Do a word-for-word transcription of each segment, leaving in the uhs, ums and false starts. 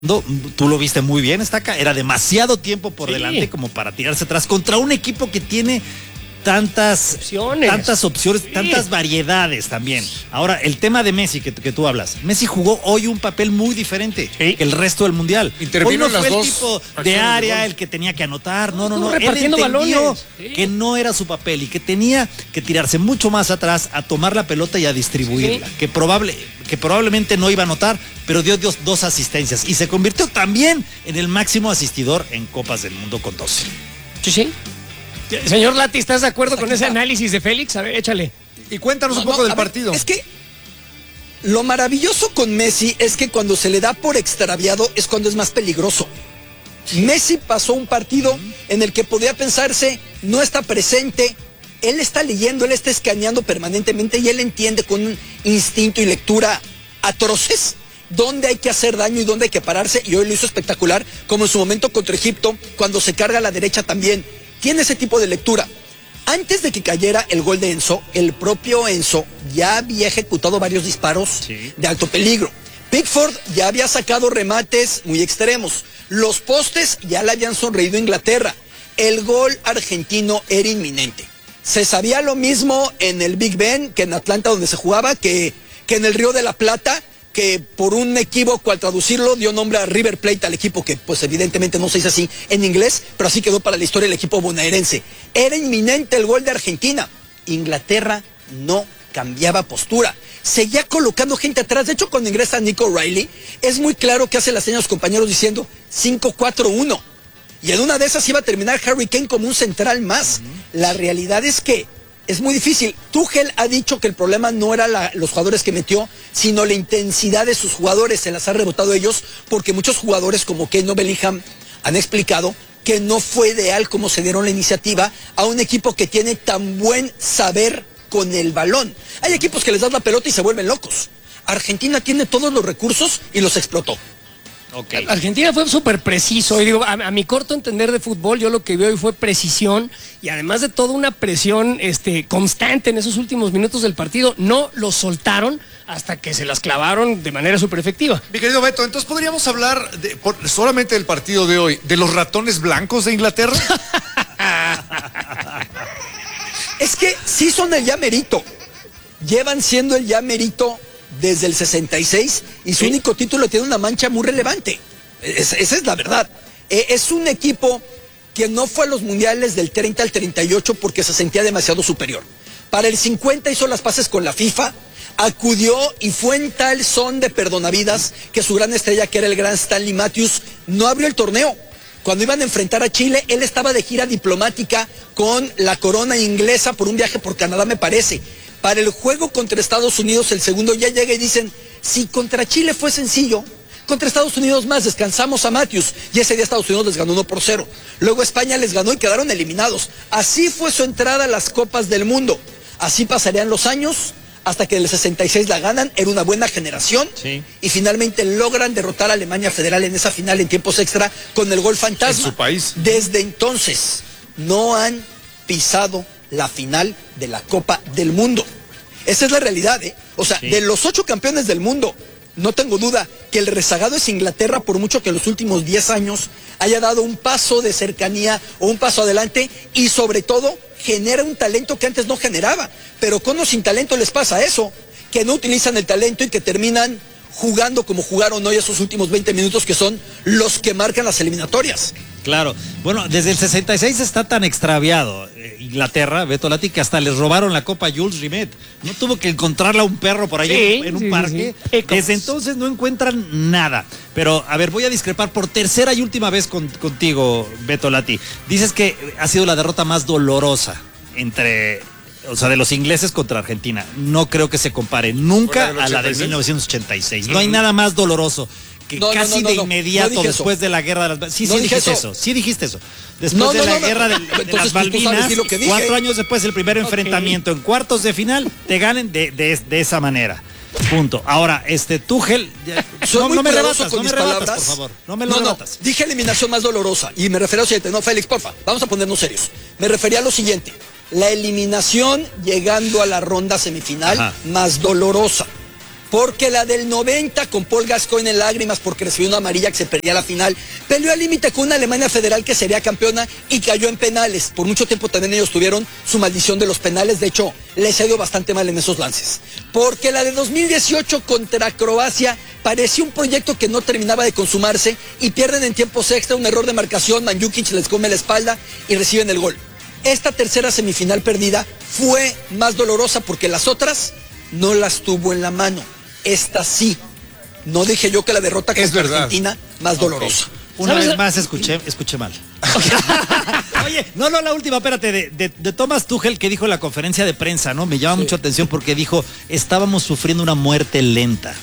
No, tú lo viste muy bien, Estaca. Era demasiado tiempo por sí. delante como para tirarse atrás contra un equipo que tiene tantas opciones, tantas opciones, sí. tantas variedades también. Ahora, el tema de Messi que, que tú hablas. Messi jugó hoy un papel muy diferente sí. que el resto del mundial. Intervino hoy no fue las el dos tipo de área, el que tenía que anotar. No, no, no. Repartiendo Él entendió balones. Sí. que no era su papel y que tenía que tirarse mucho más atrás a tomar la pelota y a distribuirla. Sí. Que probable, que probablemente no iba a anotar, pero dio dos, dos asistencias y se convirtió también en el máximo asistidor en Copas del Mundo con doce. Sí, sí. Señor Lati, ¿estás de acuerdo con ese análisis de Félix? A ver, échale. Y cuéntanos no, un poco no, del ver, partido. Es que lo maravilloso con Messi es que cuando se le da por extraviado es cuando es más peligroso. Messi pasó un partido en el que podía pensarse, no está presente, él está leyendo, él está escaneando permanentemente y él entiende con un instinto y lectura atroces dónde hay que hacer daño y dónde hay que pararse, y hoy lo hizo espectacular, como en su momento contra Egipto, cuando se carga a la derecha también. Tiene ese tipo de lectura. Antes de que cayera el gol de Enzo, el propio Enzo ya había ejecutado varios disparos sí. de alto peligro. Pickford ya había sacado remates muy extremos. Los postes ya le habían sonreído a Inglaterra. El gol argentino era inminente. Se sabía lo mismo en el Big Ben que en Atlanta, donde se jugaba, que, que en el Río de la Plata, que por un equívoco al traducirlo dio nombre a River Plate, al equipo que pues evidentemente no se dice así en inglés, pero así quedó para la historia el equipo bonaerense. Era inminente el gol de Argentina. Inglaterra no cambiaba postura, seguía colocando gente atrás. De hecho, cuando ingresa Nico Riley, es muy claro que hace las señas a los compañeros diciendo cinco cuatro uno, y en una de esas iba a terminar Harry Kane como un central más. Uh-huh. La realidad es que es muy difícil. Tuchel ha dicho que el problema no era la, los jugadores que metió, sino la intensidad de sus jugadores. Se las ha rebotado ellos, porque muchos jugadores como Kane o Bellingham han explicado que no fue ideal como se dieron la iniciativa a un equipo que tiene tan buen saber con el balón. Hay equipos que les das la pelota y se vuelven locos. Argentina tiene todos los recursos y los explotó. Okay. Argentina fue súper preciso, y digo, a, a mi corto entender de fútbol, yo lo que vi hoy fue precisión, y además de toda una presión este, constante en esos últimos minutos del partido. No los soltaron hasta que se las clavaron de manera súper efectiva. Mi querido Beto, entonces podríamos hablar de, por, solamente del partido de hoy, de los ratones blancos de Inglaterra. Es que sí son el llamerito, llevan siendo el llamerito desde el sesenta y seis, y su ¿Sí? único título tiene una mancha muy relevante. Es, esa es la verdad. Eh, es un equipo que no fue a los mundiales del treinta al treinta y ocho porque se sentía demasiado superior. Para el cincuenta hizo las paces con la FIFA, acudió y fue en tal son de perdonavidas que su gran estrella, que era el gran Stanley Matthews, no abrió el torneo. Cuando iban a enfrentar a Chile, él estaba de gira diplomática con la corona inglesa por un viaje por Canadá, me parece. Para el juego contra Estados Unidos, el segundo, ya llega y dicen, si contra Chile fue sencillo, contra Estados Unidos más, descansamos a Matthews, y ese día Estados Unidos les ganó uno por cero. Luego España les ganó y quedaron eliminados. Así fue su entrada a las Copas del Mundo. Así pasarían los años hasta que en el sesenta y seis la ganan. Era una buena generación, sí. Y finalmente logran derrotar a Alemania Federal en esa final en tiempos extra con el gol fantasma. En su país. Desde entonces no han pisado la final de la Copa del Mundo. Esa es la realidad, ¿eh? O sea, sí. De los ocho campeones del mundo, no tengo duda que el rezagado es Inglaterra, por mucho que en los últimos diez años haya dado un paso de cercanía o un paso adelante, y sobre todo genera un talento que antes no generaba. Pero con o sin talento les pasa eso, que no utilizan el talento y que terminan jugando como jugaron hoy esos últimos veinte minutos, que son los que marcan las eliminatorias. Claro, bueno, desde el sesenta y seis está tan extraviado eh, Inglaterra, Beto Lati, que hasta les robaron la Copa Jules Rimet. No tuvo que encontrarla un perro por ahí sí, en, en un sí, parque. Sí, sí. Desde entonces no encuentran nada. Pero, a ver, voy a discrepar por tercera y última vez con, contigo, Beto Lati. Dices que ha sido la derrota más dolorosa entre, o sea, de los ingleses contra Argentina. No creo que se compare nunca a la de mil novecientos ochenta y seis. No hay nada más doloroso. Que no, casi no, no, no, de inmediato no después eso. de la guerra de las sí, sí no dijiste eso. eso, sí dijiste eso. Después no, no, de la no, guerra no, de, de Entonces, las Malvinas, cuatro años después, el primer okay. enfrentamiento en cuartos de final, te ganen de, de, de esa manera. Punto. Ahora, este Tuchel, no, no me rebatas, con no me rebatas, por favor. No me lo no, rebatas. No, dije eliminación más dolorosa y me refería a lo siguiente. No, Félix, porfa, vamos a ponernos serios. Me refería a lo siguiente. La eliminación llegando a la ronda semifinal Ajá. más dolorosa. Porque la del noventa con Paul Gascoigne en lágrimas porque recibió una amarilla que se perdía la final, peleó al límite con una Alemania federal que sería campeona y cayó en penales. Por mucho tiempo también ellos tuvieron su maldición de los penales, de hecho les ha ido bastante mal en esos lances. Porque la de dos mil dieciocho contra Croacia parecía un proyecto que no terminaba de consumarse y pierden en tiempos extra, un error de marcación, Mandzukic les come la espalda y reciben el gol. Esta tercera semifinal perdida fue más dolorosa porque las otras no las tuvo en la mano. Esta sí. No dije yo que la derrota contra Argentina más okay. dolorosa. Una vez más escuché, escuché mal. Oye, no, no, la última, espérate, de, de, de Thomas Tuchel que dijo en la conferencia de prensa, ¿no? Me llama sí. mucho atención porque dijo, estábamos sufriendo una muerte lenta.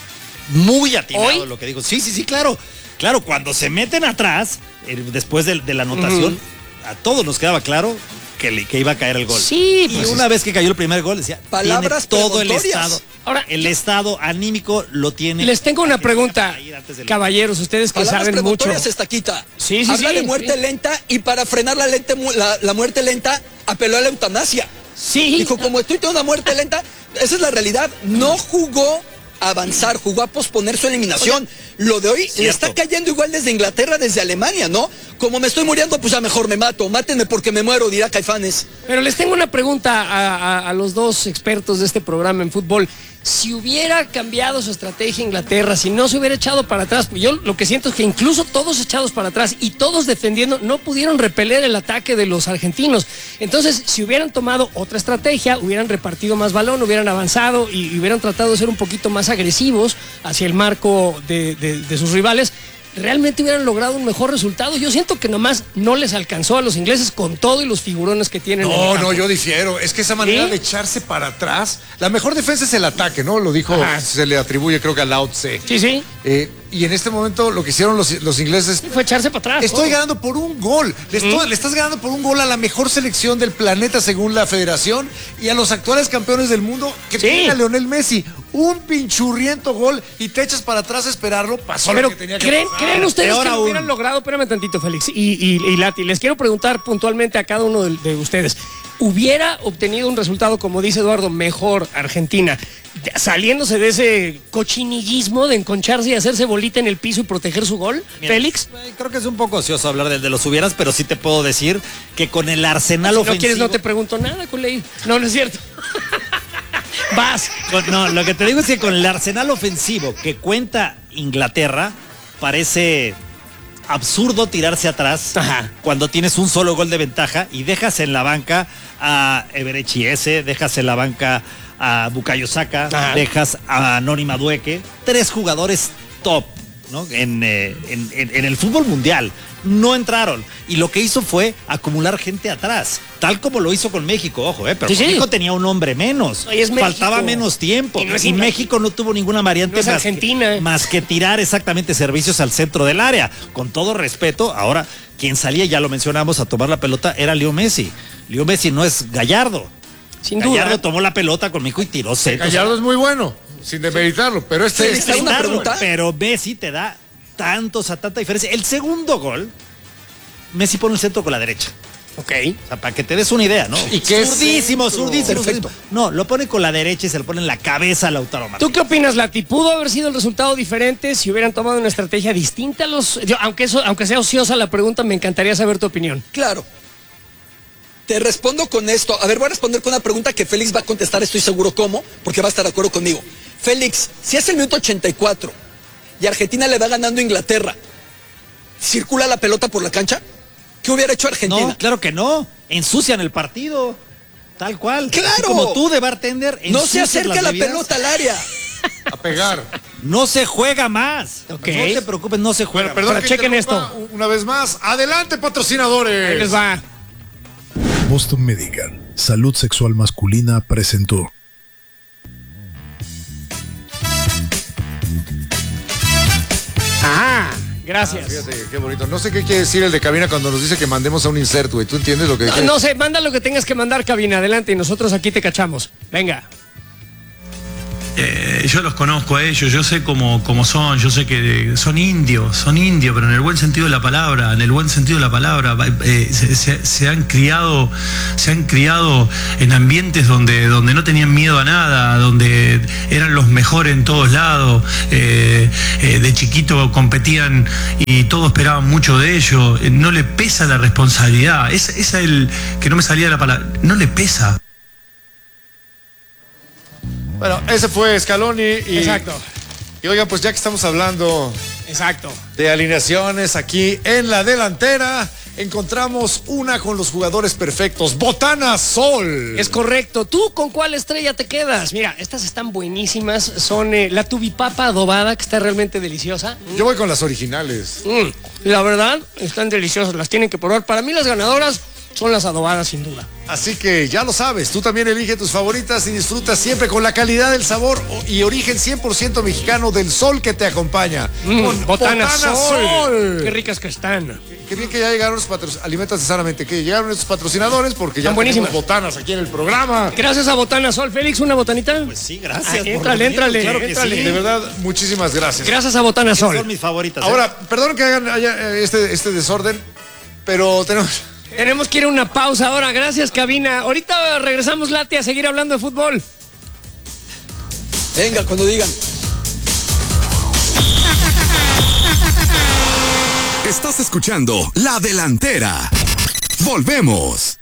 Muy atinado ¿Hoy? Lo que dijo. Sí, sí, sí, claro. Claro, cuando se meten atrás, eh, después de, de la anotación, uh-huh. a todos nos quedaba claro que, le, que iba a caer el gol. Sí, y pues una es... vez que cayó el primer gol, decía, palabras tiene todo el estado. Ahora, el estado anímico lo tiene. Les tengo una pregunta, caballeros, ustedes que palabras saben mucho. Estaquita. Sí, sí, Habla sí, de muerte sí. lenta y para frenar la, lente, la, la muerte lenta apeló a la eutanasia. Sí. Dijo, como estoy teniendo una muerte lenta, esa es la realidad. No jugó a avanzar, jugó a posponer su eliminación. Oye, lo de hoy cierto. Le está cayendo igual desde Inglaterra, desde Alemania, ¿no? Como me estoy muriendo, pues ya mejor me mato. Mátenme porque me muero, dirá Caifanes. Pero les tengo una pregunta a, a, a los dos expertos de este programa en fútbol. Si hubiera cambiado su estrategia Inglaterra, si no se hubiera echado para atrás, yo lo que siento es que incluso todos echados para atrás y todos defendiendo, no pudieron repeler el ataque de los argentinos. Entonces, si hubieran tomado otra estrategia, hubieran repartido más balón, hubieran avanzado y, y hubieran tratado de ser un poquito más agresivos hacia el marco de, de, de sus rivales, realmente hubieran logrado un mejor resultado. Yo siento que nomás no les alcanzó a los ingleses con todo y los figurones que tienen. No, no, yo difiero. Es que esa manera ¿Sí? de echarse para atrás, la mejor defensa es el ataque, ¿no? Lo dijo, Ajá. se le atribuye creo que a Lao Tse. Sí, sí. Eh, y en este momento lo que hicieron los, los ingleses fue echarse para atrás. Estoy oh. ganando por un gol. Le, estoy, ¿Mm? le estás ganando por un gol a la mejor selección del planeta según la federación y a los actuales campeones del mundo que sí. tienen a Lionel Messi. Un pinchurriento gol y te echas para atrás a esperarlo. Pasó Pero lo que tenía que ¿creen, pasar. ¿creen ustedes Peor que lo hubieran logrado? Espérame tantito, Félix y, y, y Lati. Les quiero preguntar puntualmente a cada uno de, de ustedes. ¿Hubiera obtenido un resultado, como dice Eduardo, mejor Argentina, saliéndose de ese cochiniguismo de enconcharse y hacerse bolita en el piso y proteger su gol? Mira, Félix. Creo que es un poco ocioso hablar de, de los hubieras, pero sí te puedo decir que con el arsenal si ofensivo... no quieres, no te pregunto nada, Culey. No, no es cierto. Vas. Con, no, lo que te digo es que con el arsenal ofensivo que cuenta Inglaterra, parece absurdo tirarse atrás Ajá. cuando tienes un solo gol de ventaja y dejas en la banca a Eberechi Eze, dejas en la banca a Bukayo Saka, Ajá. dejas a Noni Madueke, tres jugadores top, ¿no? en, eh, en, en, en el fútbol mundial. No entraron y lo que hizo fue acumular gente atrás, tal como lo hizo con México, ojo, eh, pero sí, México sí. tenía un hombre menos, es faltaba menos tiempo y, no y México no tuvo ninguna variante no es más, Argentina. Que, más que tirar exactamente servicios al centro del área. Con todo respeto, ahora quien salía, ya lo mencionamos, a tomar la pelota era Leo Messi. Leo Messi no es Gallardo. Sin Gallardo duda. tomó la pelota con México y tiró centros. Gallardo es muy bueno, sin demeritarlo, pero este es una pregunta. Pero Messi te da tantos a tanta diferencia. El segundo gol, Messi pone el centro con la derecha. Ok. O sea, para que te des una idea, ¿no? ¿Y qué Zurdísimo, zurdísimo. Perfecto. No, lo pone con la derecha y se lo pone en la cabeza a Lautaro Martínez. ¿Tú qué opinas, Lati? ¿Pudo haber sido el resultado diferente si hubieran tomado una estrategia distinta a los... Yo, aunque, eso, aunque sea ociosa la pregunta, me encantaría saber tu opinión. Claro. Te respondo con esto. A ver, voy a responder con una pregunta que Félix va a contestar, estoy seguro cómo, porque va a estar de acuerdo conmigo. Félix, si es el minuto ochenta y cuatro y Argentina le va ganando a Inglaterra, ¿circula la pelota por la cancha? ¿Qué hubiera hecho Argentina? No, claro que no. Ensucian el partido. Tal cual. ¡Claro! Así como tú de bartender. No se acerca la bebidas. pelota al área. A pegar. No se juega más. Okay. No te preocupes, no se juega. Bueno, perdón, que chequen esto. Una vez más. Adelante, patrocinadores. Ahí les va. Boston Medical, Salud Sexual Masculina presentó. Ah, gracias. Ah, fíjate, qué bonito. No sé qué quiere decir el de cabina cuando nos dice que mandemos a un insert, güey. ¿Tú entiendes lo que no, no sé, manda lo que tengas que mandar, cabina. Adelante y nosotros aquí te cachamos. Venga. Eh, yo los conozco a ellos, yo sé cómo, cómo son, yo sé que son indios, son indios, pero en el buen sentido de la palabra, en el buen sentido de la palabra, eh, se, se, se han criado, se han criado en ambientes donde, donde no tenían miedo a nada, donde eran los mejores en todos lados, eh, eh, de chiquito competían y todos esperaban mucho de ellos, eh, no le pesa la responsabilidad, esa es el que no me salía la palabra, no le pesa. Bueno, ese fue Scaloni y... Exacto. Y oigan, pues ya que estamos hablando... Exacto. De alineaciones aquí en la delantera, encontramos una con los jugadores perfectos. Botana Sol. Es correcto. ¿Tú con cuál estrella te quedas? Mira, estas están buenísimas. Son eh, la tubipapa adobada, que está realmente deliciosa. Yo voy con las originales. Mm, la verdad, están deliciosas. Las tienen que probar. Para mí las ganadoras son las adobadas, sin duda. Así que ya lo sabes, tú también elige tus favoritas y disfruta siempre con la calidad del sabor y origen cien por ciento mexicano del Sol que te acompaña. Mm, con Botana, Botana Sol. Sol. Qué ricas que están. Qué, qué bien que ya llegaron los patrocinadores, alimentas sanamente, que llegaron estos patrocinadores porque ya tenemos botanas aquí en el programa. Gracias a Botana Sol. Félix, ¿una botanita? Pues sí, gracias. Ah, éntrale, éntrale, claro que éntrale. sí. De verdad, muchísimas gracias. Gracias a Botana Sol. Son mis favoritas. Ahora, ¿eh? perdón que hagan haya este, este desorden, pero tenemos... Tenemos que ir a una pausa ahora. Gracias, cabina. Ahorita regresamos, Lati, a seguir hablando de fútbol. Venga, cuando digan. Estás escuchando La Delantera. Volvemos.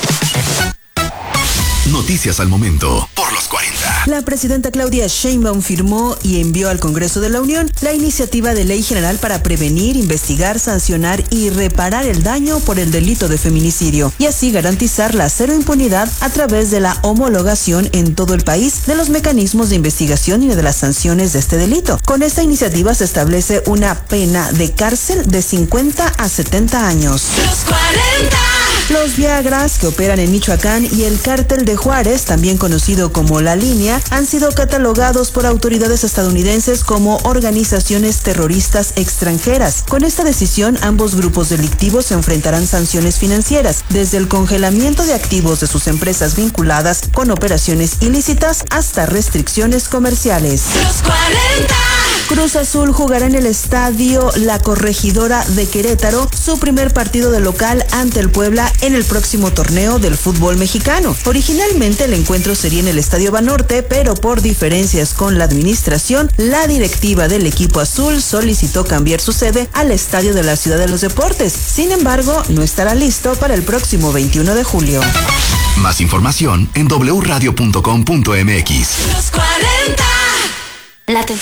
Noticias al momento por los cuarenta. La presidenta Claudia Sheinbaum firmó y envió al Congreso de la Unión la iniciativa de ley general para prevenir, investigar, sancionar y reparar el daño por el delito de feminicidio y así garantizar la cero impunidad a través de la homologación en todo el país de los mecanismos de investigación y de las sanciones de este delito. Con esta iniciativa se establece una pena de cárcel de cincuenta a setenta años. Los cuarenta. Los Viagras que operan en Michoacán y el Cártel de Juárez, también conocido como La Línea, han sido catalogados por autoridades estadounidenses como organizaciones terroristas extranjeras. Con esta decisión, ambos grupos delictivos se enfrentarán sanciones financieras, desde el congelamiento de activos de sus empresas vinculadas con operaciones ilícitas hasta restricciones comerciales. Los cuarenta. Cruz Azul jugará en el estadio La Corregidora de Querétaro su primer partido de local ante el Puebla en el próximo torneo del fútbol mexicano. Originalmente el encuentro sería en el Estadio Banorte, pero por diferencias con la administración, la directiva del equipo azul solicitó cambiar su sede al Estadio de la Ciudad de los Deportes. Sin embargo, no estará listo para el próximo veintiuno de julio. Más información en doble u radio punto com punto m x. Los cuarenta. Late.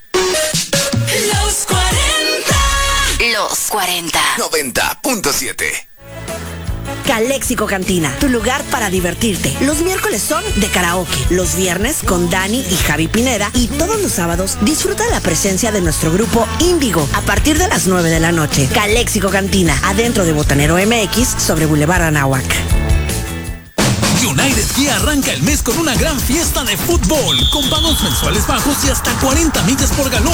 Los cuarenta. Los cuarenta. noventa punto siete. Caléxico Cantina, tu lugar para divertirte. Los miércoles son de karaoke, los viernes con Dani y Javi Pineda y todos los sábados disfruta la presencia de nuestro grupo Índigo a partir de las nueve de la noche. Caléxico Cantina, adentro de Botanero M X sobre Boulevard Anáhuac. United Kia arranca el mes con una gran fiesta de fútbol, con pagos mensuales bajos y hasta cuarenta millas por galón.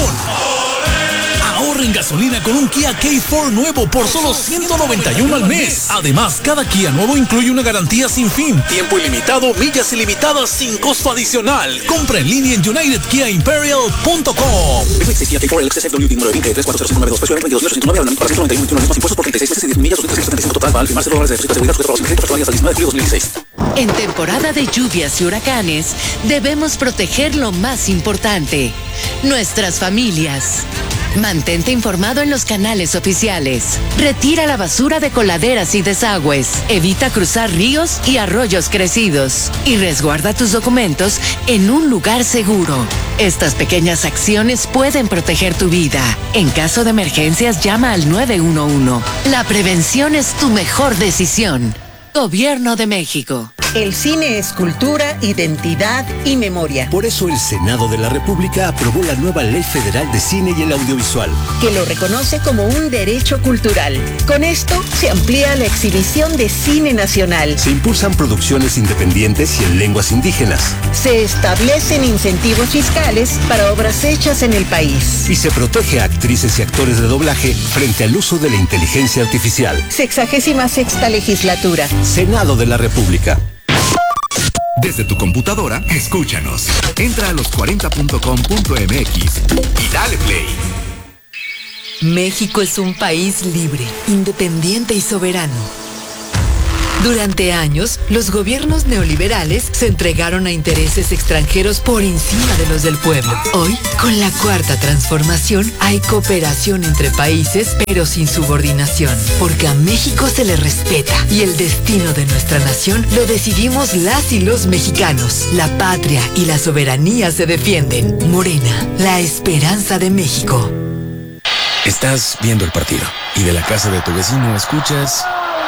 Ahorra en gasolina con un Kia K cuatro nuevo por solo ciento noventa y uno al mes. Además, cada Kia nuevo incluye una garantía sin fin, tiempo ilimitado, millas ilimitadas sin costo adicional. Compra en línea en united kia imperial punto com. Kia K cuatro L X S W número veinte tres cuatro cero nueve dos, precio veintidós mil ochocientos nueve, para ciento noventa y uno más impuestos por treinta y seis meses y diez millas, doscientos setenta y cinco total, para firmarse dólares de seguridad sujeto a los créditos hasta el diecinueve de julio de dos mil dieciséis. En temporada de lluvias y huracanes, debemos proteger lo más importante, nuestras familias. Mantente informado en los canales oficiales. Retira la basura de coladeras y desagües. Evita cruzar ríos y arroyos crecidos. Y resguarda tus documentos en un lugar seguro. Estas pequeñas acciones pueden proteger tu vida. En caso de emergencias, llama al nueve uno uno. La prevención es tu mejor decisión. Gobierno de México. El cine es cultura, identidad y memoria. Por eso el Senado de la República aprobó la nueva Ley Federal de Cine y el Audiovisual, que lo reconoce como un derecho cultural. Con esto se amplía la exhibición de cine nacional. Se impulsan producciones independientes y en lenguas indígenas. Se establecen incentivos fiscales para obras hechas en el país. Y se protege a actrices y actores de doblaje frente al uso de la inteligencia artificial. Sexagésima sexta legislatura. Senado de la República. Desde tu computadora, escúchanos. Entra a los cuarenta punto com punto m x y dale play. México es un país libre, independiente y soberano. Durante años, los gobiernos neoliberales se entregaron a intereses extranjeros por encima de los del pueblo. Hoy, con la cuarta transformación, hay cooperación entre países, pero sin subordinación, porque a México se le respeta y el destino de nuestra nación lo decidimos las y los mexicanos. La patria y la soberanía se defienden. Morena, la esperanza de México. Estás viendo el partido y de la casa de tu vecino escuchas...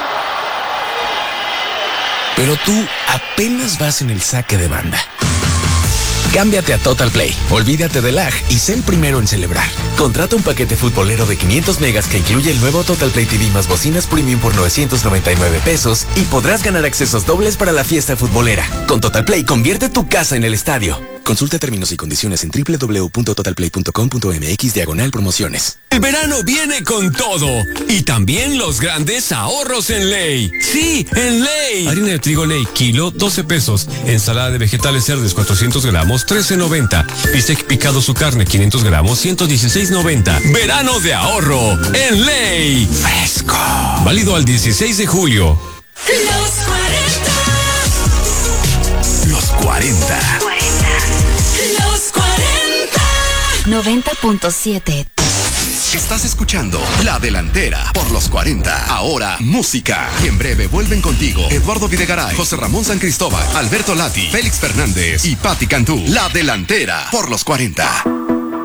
Pero tú apenas vas en el saque de banda. Cámbiate a Total Play, olvídate de lag y sé el primero en celebrar. Contrata un paquete futbolero de quinientos megas que incluye el nuevo Total Play T V más bocinas premium por novecientos noventa y nueve pesos y podrás ganar accesos dobles para la fiesta futbolera. Con Total Play, convierte tu casa en el estadio. Consulta términos y condiciones en doble u doble u doble u punto total play punto com punto m x diagonal promociones. El verano viene con todo y también los grandes ahorros en Ley. Sí, en Ley. Harina de trigo Ley, kilo, doce pesos. Ensalada de vegetales verdes, cuatrocientos gramos, trece noventa. Bistec picado su carne, quinientos gramos, ciento dieciséis noventa. Verano de ahorro en Ley. Fresco. Válido al dieciséis de julio. Los cuarenta. Los cuarenta. Los cuarenta. noventa punto siete. Estás escuchando La Delantera por los cuarenta. Ahora, música. Y en breve vuelven contigo Eduardo Videgaray, José Ramón San Cristóbal, Alberto Lati, Félix Fernández y Patti Cantú. La Delantera por los cuarenta.